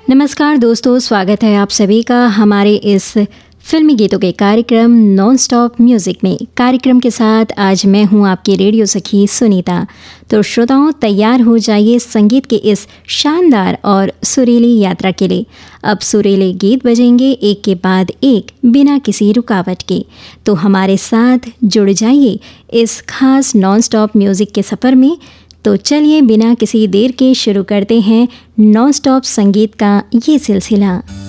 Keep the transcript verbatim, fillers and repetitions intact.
नमस्कार दोस्तों, स्वागत है आप सभी का हमारे इस फिल्मी गीतों के कार्यक्रम नॉन स्टॉप म्यूज़िक में। कार्यक्रम के साथ आज मैं हूं आपकी रेडियो सखी सुनीता। तो श्रोताओं, तैयार हो जाइए संगीत के इस शानदार और सुरीली यात्रा के लिए। अब सुरीले गीत बजेंगे एक के बाद एक बिना किसी रुकावट के। तो हमारे साथ जुड़ जाइए इस खास नॉन स्टॉप म्यूज़िक के सफ़र में। तो चलिए बिना किसी देर के शुरू करते हैं नॉन स्टॉप संगीत का ये सिलसिला।